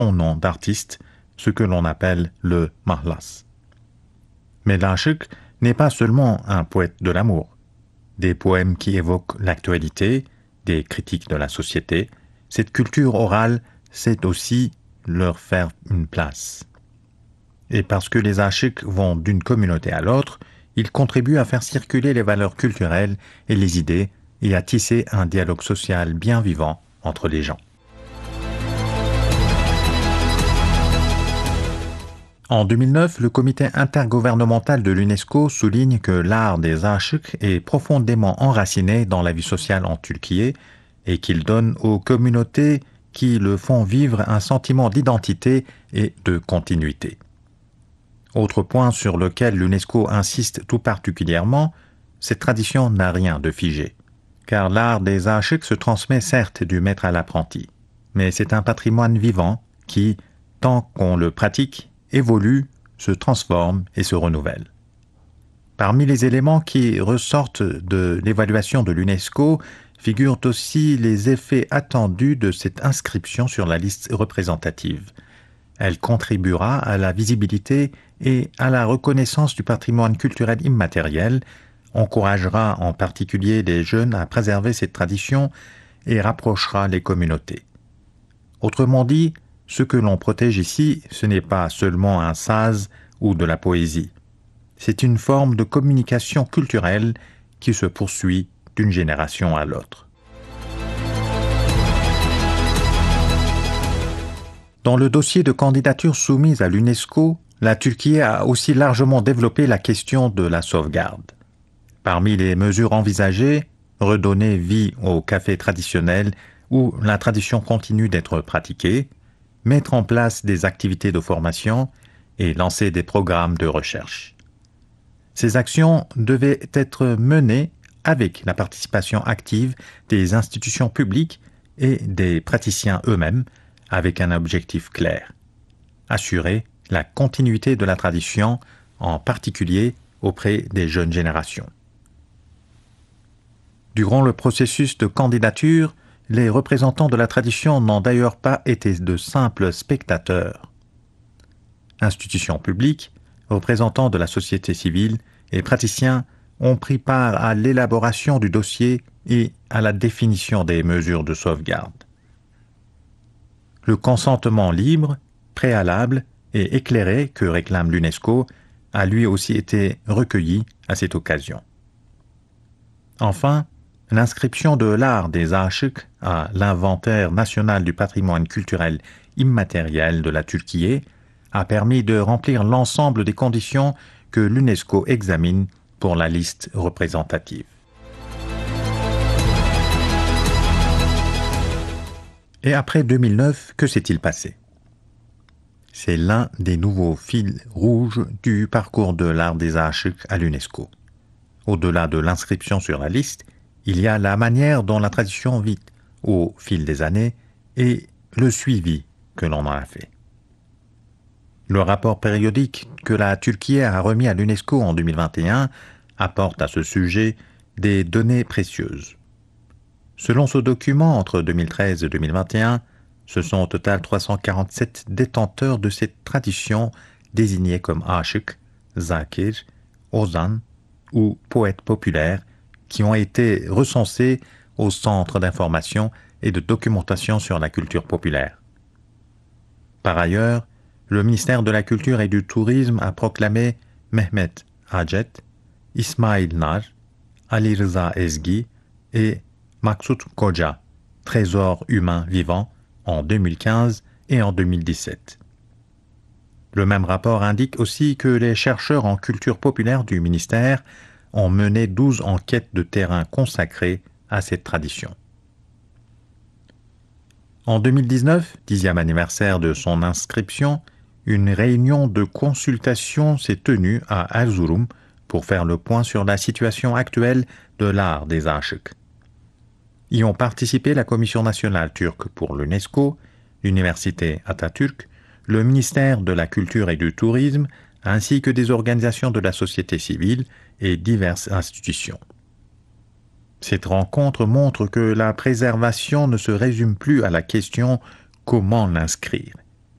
son nom d'artiste, ce que l'on appelle le mahlas. Mais l'Aşık n'est pas seulement un poète de l'amour. Des poèmes qui évoquent l'actualité, des critiques de la société, cette culture orale sait aussi leur faire une place. Et parce que les aşıks vont d'une communauté à l'autre, ils contribuent à faire circuler les valeurs culturelles et les idées et à tisser un dialogue social bien vivant entre les gens. En 2009, le comité intergouvernemental de l'UNESCO souligne que l'art des aşıks est profondément enraciné dans la vie sociale en Turquie et qu'il donne aux communautés qui le font vivre un sentiment d'identité et de continuité. Autre point sur lequel l'UNESCO insiste tout particulièrement, cette tradition n'a rien de figé. Car l'art des aşıks se transmet certes du maître à l'apprenti, mais c'est un patrimoine vivant qui, tant qu'on le pratique, évolue, se transforme et se renouvelle. Parmi les éléments qui ressortent de l'évaluation de l'UNESCO figurent aussi les effets attendus de cette inscription sur la liste représentative. Elle contribuera à la visibilité et à la reconnaissance du patrimoine culturel immatériel, encouragera en particulier les jeunes à préserver cette tradition et rapprochera les communautés. Autrement dit, ce que l'on protège ici, ce n'est pas seulement un saz ou de la poésie. C'est une forme de communication culturelle qui se poursuit d'une génération à l'autre. Dans le dossier de candidature soumis à l'UNESCO, la Turquie a aussi largement développé la question de la sauvegarde. Parmi les mesures envisagées, redonner vie aux cafés traditionnels où la tradition continue d'être pratiquée, mettre en place des activités de formation et lancer des programmes de recherche. Ces actions devaient être menées avec la participation active des institutions publiques et des praticiens eux-mêmes, avec un objectif clair: assurer la continuité de la tradition, en particulier auprès des jeunes générations. Durant le processus de candidature, les représentants de la tradition n'ont d'ailleurs pas été de simples spectateurs. Institutions publiques, représentants de la société civile et praticiens ont pris part à l'élaboration du dossier et à la définition des mesures de sauvegarde. Le consentement libre, préalable et éclairé que réclame l'UNESCO a lui aussi été recueilli à cette occasion. Enfin, l'inscription de l'art des aşıks à l'inventaire national du patrimoine culturel immatériel de la Turquie a permis de remplir l'ensemble des conditions que l'UNESCO examine pour la liste représentative. Et après 2009, que s'est-il passé? C'est l'un des nouveaux fils rouges du parcours de l'art des aşıks à l'UNESCO. Au-delà de l'inscription sur la liste, il y a la manière dont la tradition vit au fil des années et le suivi que l'on en a fait. Le rapport périodique que la Turquie a remis à l'UNESCO en 2021 apporte à ce sujet des données précieuses. Selon ce document, entre 2013 et 2021, ce sont au total 347 détenteurs de cette tradition désignés comme aşık, zakir, ozan ou poètes populaires qui ont été recensés au Centre d'information et de documentation sur la culture populaire. Par ailleurs, le ministère de la Culture et du Tourisme a proclamé Mehmet Acet, Ismail Nar, Ali Rıza Ezgi et Maksut Koca, trésors humains vivants, en 2015 et en 2017. Le même rapport indique aussi que les chercheurs en culture populaire du ministère ont mené 12 enquêtes de terrain consacrées à cette tradition. En 2019, 10e anniversaire de son inscription, une réunion de consultation s'est tenue à Erzurum pour faire le point sur la situation actuelle de l'art des aşıks. Y ont participé la Commission nationale turque pour l'UNESCO, l'Université Atatürk, le ministère de la Culture et du Tourisme, ainsi que des organisations de la société civile et diverses institutions. Cette rencontre montre que la préservation ne se résume plus à la question « comment l'inscrire ?».